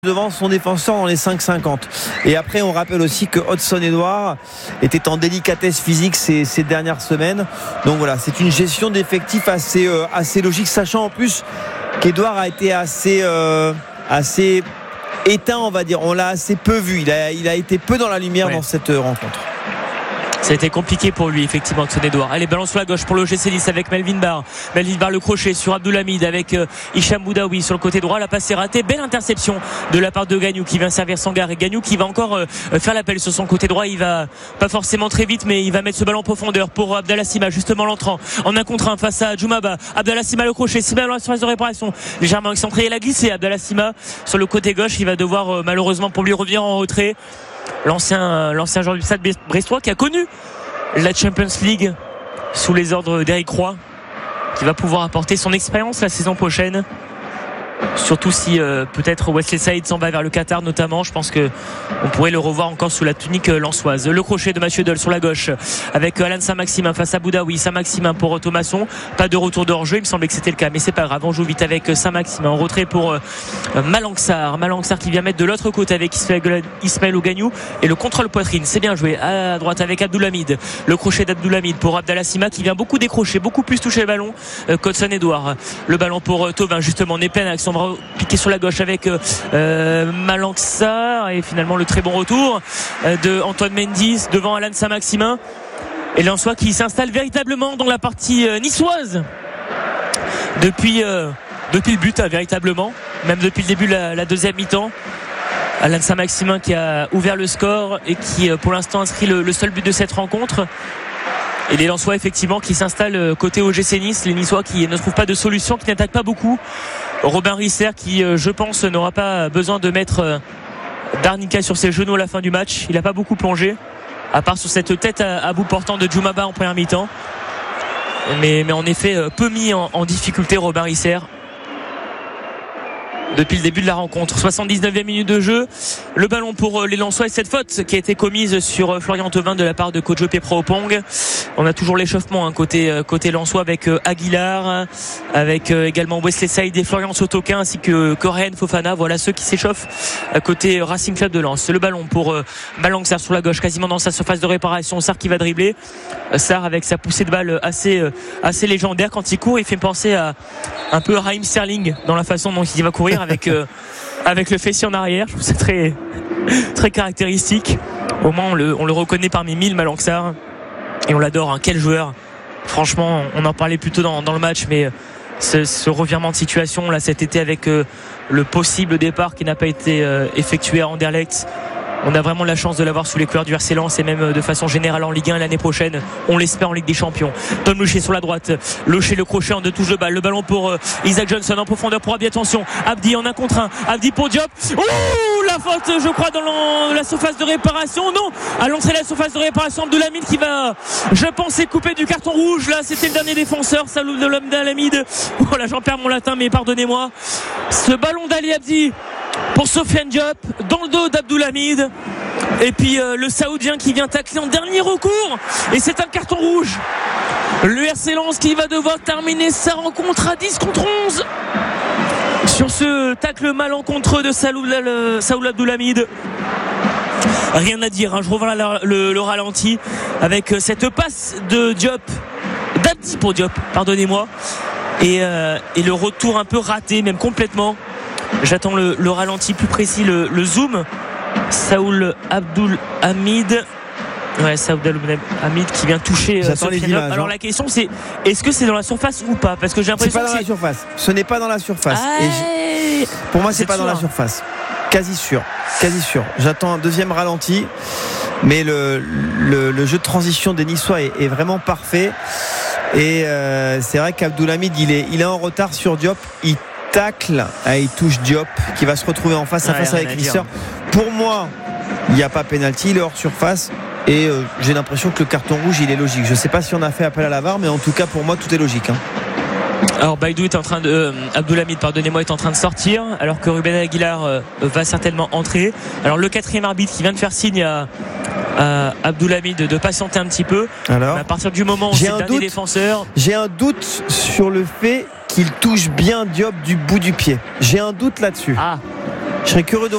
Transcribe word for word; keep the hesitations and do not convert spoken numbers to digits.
devant son défenseur dans les cinq cinquante. Et après on rappelle aussi que Hudson-Edouard était en délicatesse physique ces, ces dernières semaines. Donc voilà, c'est une gestion d'effectifs assez, euh, assez logique, sachant en plus qu'Edouard a été assez, euh, assez éteint, on va dire. On l'a assez peu vu, il a, il a été peu dans la lumière ouais. dans cette rencontre. Ça a été compliqué pour lui, effectivement, Hudson-Edouard. Allez, balance sur la gauche pour le O G C Nice avec Melvin Barr. Melvin Barr, le crochet sur Abdoulhamid avec euh, Hicham Boudaoui sur le côté droit. La passe est ratée. Belle interception de la part de Gagnou qui vient servir Sangaré. Gagnou qui va encore euh, faire l'appel sur son côté droit. Il va pas forcément très vite, mais il va mettre ce ballon en profondeur pour Abdallah Sima, justement l'entrant en un contre un face à Djoumaba. Abdallah Sima, le crochet. Sima dans la surface de réparation. Légèrement excentré. Il a glissé. Abdallah Sima sur le côté gauche. Il va devoir, euh, malheureusement pour lui, revenir en retrait. L'ancien, euh, l'ancien joueur du Stade Brestois qui a connu la Champions League sous les ordres d'Éric Roy, qui va pouvoir apporter son expérience la saison prochaine, surtout si euh, peut-être Wesley Saïd s'en va vers le Qatar notamment. Je pense que on pourrait le revoir encore sous la tunique euh, lensoise. Le crochet de Mathieu Doll sur la gauche avec euh, Alan Saint-Maximin face à Boudaoui. Saint-Maximin pour Thomasson, pas de retour de hors-jeu, il me semblait que c'était le cas, mais c'est pas grave, on joue vite avec euh, Saint-Maximin en retrait pour euh, Malanxar Malanxar qui vient mettre de l'autre côté avec Ismaël, Ismaël Ogagnou et le contrôle poitrine, c'est bien joué à droite avec Abdoulhamid. Le crochet d'Abdoulhamid pour Abdallah Sima qui vient beaucoup décrocher, beaucoup plus toucher le ballon euh, qu'Hudson-Edouard. Le ballon pour euh, Thauvin, justement, on est plein action, on va piquer sur la gauche avec euh, Malanxar et finalement le très bon retour euh, de Antoine Mendy devant Alan Saint-Maximin et Lensois qui s'installe véritablement dans la partie euh, niçoise depuis, euh, depuis le but, hein, véritablement, même depuis le début de la, la deuxième mi-temps. Alan Saint-Maximin qui a ouvert le score et qui euh, pour l'instant inscrit le, le seul but de cette rencontre. Et les Lensois effectivement qui s'installent côté O G C Nice, les Niçois qui ne trouvent pas de solution, qui n'attaquent pas beaucoup. Robin Risser qui je pense n'aura pas besoin de mettre Darnica sur ses genoux à la fin du match. Il n'a pas beaucoup plongé, à part sur cette tête à, à bout portant de Djoumaba en première mi-temps. Mais, mais en effet peu mis en, en difficulté Robin Risser depuis le début de la rencontre. soixante-dix-neuvième minute de jeu, le ballon pour les Lensois et cette faute qui a été commise sur Florian Thauvin de la part de Kojo Pieprao-Opong. On a toujours l'échauffement hein, côté côté Lensois avec euh, Aguilar, avec euh, également Wesley Saïd et Florian Sotoka ainsi que Coréen Fofana. Voilà ceux qui s'échauffent à côté Racing Club de Lens. Le ballon pour euh, Malanxar sur la gauche, quasiment dans sa surface de réparation. Sarr qui va dribbler. Sarr avec sa poussée de balle assez euh, assez légendaire quand il court, il fait penser à un peu Raheem Sterling dans la façon dont il va courir avec euh, avec le fessier en arrière. Je trouve ça très très caractéristique. Au moins on le on le reconnaît parmi mille, Malanxar, et on l'adore. Hein. Quel joueur! Franchement, on en parlait plus tôt dans dans le match, mais ce, ce revirement de situation là cet été avec euh, le possible départ qui n'a pas été euh, effectué à Anderlecht. On a vraiment la chance de l'avoir sous les couleurs du R C Lens et même de façon générale en Ligue un l'année prochaine. On l'espère en Ligue des Champions. Tom Locher sur la droite. Locher le crochet en deux touches de balle. Le ballon pour euh, Isaac Johnson en profondeur pour Abdi. Attention. Abdi en un contre un. Abdi pour Diop. Ouh, la faute, je crois, dans la surface de réparation. Non, à l'entrée de la surface de réparation, Abdoulhamid qui va, je pense, est coupé du carton rouge. Là, c'était le dernier défenseur. Salut de l'homme d'Abdoulhamid. Oh là, j'en perds mon latin, mais pardonnez-moi. Ce ballon d'Ali Abdi pour Sofiane Diop dans le dos d'Abdoulhamid. Et puis euh, le Saoudien qui vient tacler en dernier recours et c'est un carton rouge. Le R C Lens qui va devoir terminer sa rencontre à dix contre onze sur ce tacle malencontreux de Saoud Abdoulhamid. Rien à dire, hein. Je revois le, le, le ralenti avec cette passe de Diop, d'Abdi pour Diop, pardonnez-moi, et, euh, et le retour un peu raté, même complètement. J'attends le, le ralenti plus précis, le, le zoom. Saoud Abdoulhamid, ouais, Saoud Abdoulhamid qui vient toucher euh, les images, alors hein. La question c'est, est-ce que c'est dans la surface ou pas? Parce que j'ai l'impression c'est pas dans que la surface. Ce n'est pas dans la surface. Ah, et pour moi c'est pas sûr. Dans la surface. Quasi sûr, quasi sûr. J'attends un deuxième ralenti, mais le, le, le jeu de transition des Niçois est, est vraiment parfait. Et euh, c'est vrai qu'Abdoulhamid il est, il est en retard sur Diop. Il tacle, ah, il touche Diop qui va se retrouver en face à ouais, face avec Risser. Pour moi, il n'y a pas pénalty, il est hors surface et euh, j'ai l'impression que le carton rouge il est logique. Je ne sais pas si on a fait appel à la V A R, mais en tout cas pour moi tout est logique. Hein. Alors Baïdou est en train de euh, Abdoulhamid, pardonnez-moi, est en train de sortir, alors que Ruben Aguilar euh, va certainement entrer. Alors le quatrième arbitre qui vient de faire signe à, à Abdoulhamid de, de patienter un petit peu. Alors, à partir du moment où c'est le dernier doute, défenseur, j'ai un doute sur le fait qu'il touche bien Diop du bout du pied. J'ai un doute là-dessus. Ah. Je serais curieux de